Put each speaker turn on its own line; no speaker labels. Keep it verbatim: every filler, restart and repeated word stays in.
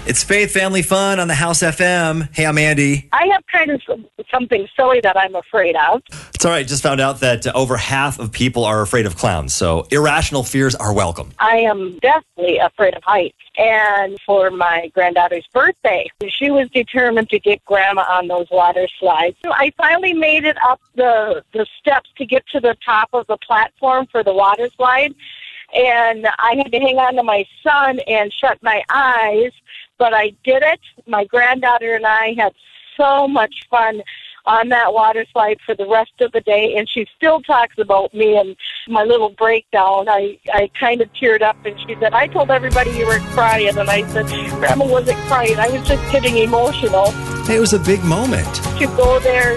It's Faith Family Fun on the House F M. Hey, I'm Andy.
I have kind of something silly that I'm afraid of.
It's all right. Just found out that uh, over half of people are afraid of clowns, so irrational fears are welcome.
I am definitely afraid of heights. And for my granddaughter's birthday, she was determined to get Grandma on those water slides. So I finally made it up the, the steps to get to the top of the platform for the water slide. And I had to hang on to my son and shut my eyes, but I did it. My granddaughter and I had so much fun on that water slide for the rest of the day, and she still talks about me and my little breakdown. I, I kind of teared up, and she said, I told everybody you were crying, and I said, Grandma wasn't crying. I was just getting emotional.
It was a big moment.
To go there